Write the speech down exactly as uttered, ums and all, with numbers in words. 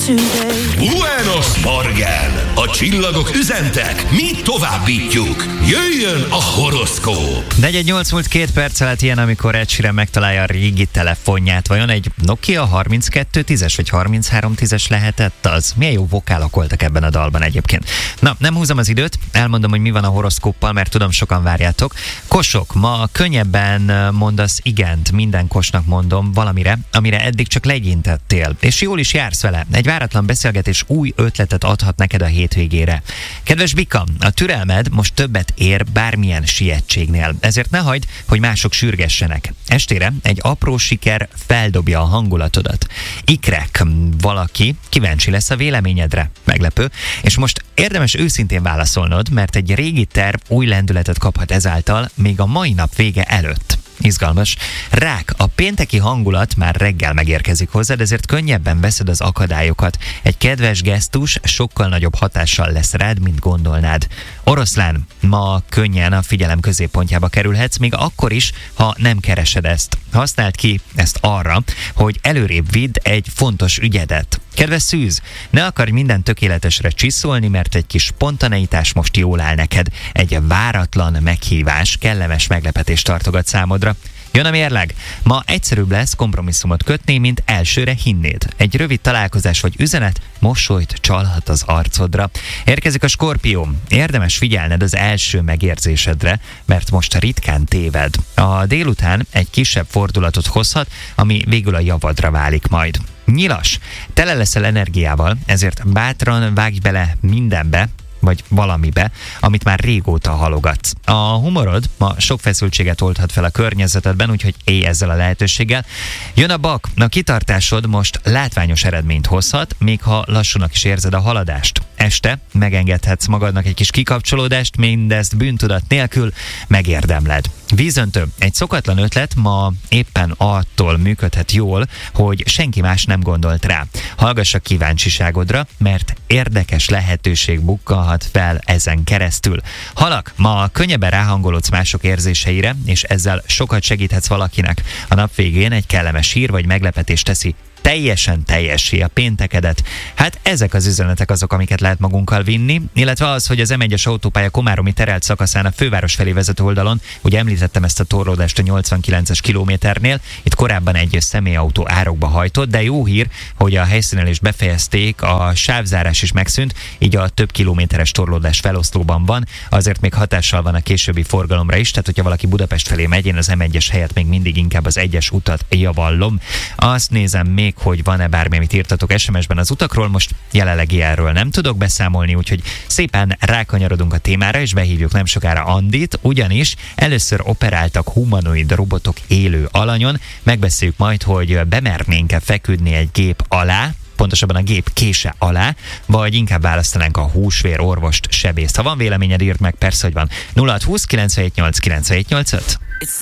Buenos Morgen! A csillagok üzentek, mi továbbítjuk. Jöjjön a horoszkóp! negyven nyolc múlt két perc alatt ilyen, amikor Ed Sheeran megtalálja a régi telefonját. Vajon egy Nokia harminckettő tízes vagy harminchárom tízes lehetett az? Milyen jó vokálok voltak ebben a dalban egyébként. Na, nem húzom az időt, elmondom, hogy mi van a horoszkóppal, mert tudom, sokan várjátok. Kosok, ma könnyebben mondasz igent, minden kosnak mondom valamire, amire eddig csak legyintettél. És jól is jársz vele. Egy váratlan beszélgetés új ötletet adhat neked a hétvégére. Kedves Bika, a türelmed most többet ér bármilyen sietségnél, ezért ne hagyd, hogy mások sürgessenek. Estére egy apró siker feldobja a hangulatodat. Ikrek, valaki kíváncsi lesz a véleményedre. Meglepő. És most érdemes őszintén válaszolnod, mert egy régi terv új lendületet kaphat ezáltal még a mai nap vége előtt. Izgalmas. Rák, a pénteki hangulat már reggel megérkezik hozzád, ezért könnyebben veszed az akadályokat. Egy kedves gesztus sokkal nagyobb hatással lesz rád, mint gondolnád. Oroszlán, ma könnyen a figyelem középpontjába kerülhetsz, még akkor is, ha nem keresed ezt. Használd ki ezt arra, hogy előrébb vidd egy fontos ügyedet. Kedves Szűz, ne akarj minden tökéletesre csiszolni, mert egy kis spontaneitás most jól áll neked. Egy váratlan meghívás, kellemes meglepetést tartogat számodra. Jön a mérleg. Ma egyszerűbb lesz kompromisszumot kötni, mint elsőre hinnéd. Egy rövid találkozás vagy üzenet mosolyt csalhat az arcodra. Érkezik a Skorpió. Érdemes figyelned az első megérzésedre, mert most ritkán téved. A délután egy kisebb fordulatot hozhat, ami végül a javadra válik majd. Nyilas, tele leszel energiával, ezért bátran vágj bele mindenbe, vagy valamibe, amit már régóta halogatsz. A humorod ma sok feszültséget oldhat fel a környezetedben, úgyhogy élj ezzel a lehetőséggel. Jön a Bak, a kitartásod most látványos eredményt hozhat, még ha lassúnak is érzed a haladást. Este megengedhetsz magadnak egy kis kikapcsolódást, mindezt bűntudat nélkül megérdemled. Vízöntő, egy szokatlan ötlet ma éppen attól működhet jól, hogy senki más nem gondolt rá. Hallgass a kíváncsiságodra, mert érdekes lehetőség bukkanhat fel ezen keresztül. Halak, ma könnyebben ráhangolódsz mások érzéseire, és ezzel sokat segíthetsz valakinek. A nap végén egy kellemes hír vagy meglepetés teszi teljesen teljessé a péntekedet. Hát ezek az üzenetek azok, amiket lehet magunkkal vinni, illetve az, hogy az em egyes autópálya komáromi terelt szakaszán a főváros felé vezető oldalon, ugye említettem ezt a torlódást a nyolcvankilences kilométernél, itt korábban egy személyautó árokba hajtott, de jó hír, hogy a helyszínelést befejezték, a sávzárás is megszűnt, így a több kilométeres torlódás feloszlóban van, azért még hatással van a későbbi forgalomra is, tehát hogyha valaki Budapest felé megy, én az em egyes helyett még mindig inkább az egyes utat javallom. Azt nézem még, hogy van-e bármi, amit írtatok es em es-ben az utakról, most jelenleg ilyenről nem tudok beszámolni, úgyhogy szépen rákanyarodunk a témára, és behívjuk nem sokára Andit, ugyanis először operáltak humanoid robotok élő alanyon, megbeszéljük majd, hogy bemernénk-e feküdni egy gép alá, pontosabban a gép kése alá, vagy inkább választanánk a húsvér orvost, sebészt. Ha van véleményed, írd meg, persze, hogy van. nulla hat húsz kilencvenhét nyolc kilencvenhét nyolcvanöt.